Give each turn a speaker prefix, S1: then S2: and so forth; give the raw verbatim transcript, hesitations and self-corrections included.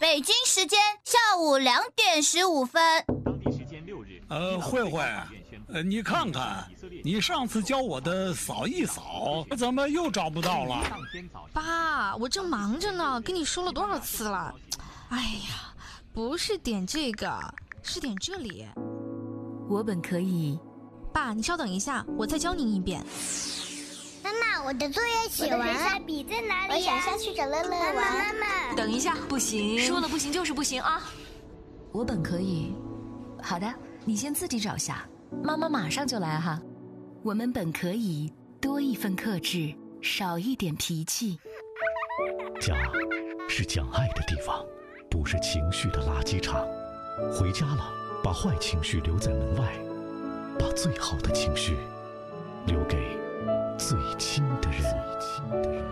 S1: 北京时间下午两点十五分。
S2: 当地时间六日，
S3: 呃，慧慧，呃，你看看，你上次教我的扫一扫，怎么又找不到了？
S4: 爸，我正忙着呢，跟你说了多少次了？哎呀，不是点这个，是点这里。
S5: 我本可以。
S4: 爸，你稍等一下，我再教您一遍。
S6: 妈妈，我的作业写完了。我的水彩笔在哪里？我想下去找乐乐玩。妈妈，妈妈，
S5: 等一下，不行，说了不行就是不行啊！我本可以。好的，你先自己找下，妈妈马上就来哈。我们本可以多一份克制，少一点脾气。
S7: 家是讲爱的地方，不是情绪的垃圾场。回家了，把坏情绪留在门外，把最好的情绪留给最亲的人。